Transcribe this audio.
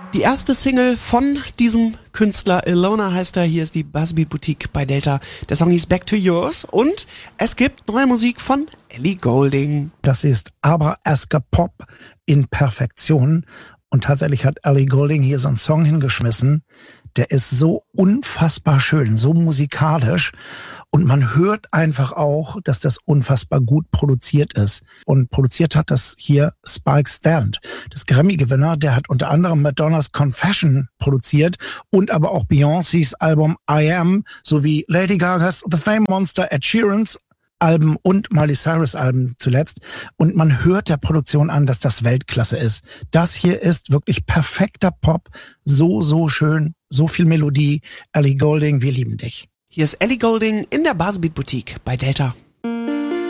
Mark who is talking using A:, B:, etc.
A: Die erste Single von diesem Künstler, Ilona heißt er, hier ist die Buzzbeat Boutique bei Delta. Der Song hieß Back to Yours und es gibt neue Musik von Ellie Goulding.
B: Das ist Abraesker Pop in Perfektion und tatsächlich hat Ellie Goulding hier so einen Song hingeschmissen, der ist so unfassbar schön, so musikalisch und man hört einfach auch, dass das unfassbar gut produziert ist. Und produziert hat das hier Spike Stant, das Grammy-Gewinner, der hat unter anderem Madonnas Confession produziert und aber auch Beyoncés Album I Am sowie Lady Gagas The Fame Monster, Ed Sheeran's Alben und Miley Cyrus Alben zuletzt. Und man hört der Produktion an, dass das Weltklasse ist. Das hier ist wirklich perfekter Pop. So schön. So viel Melodie. Ellie Goulding, wir lieben dich.
A: Hier ist Ellie Goulding in der Buzzbeat Boutique bei Delta.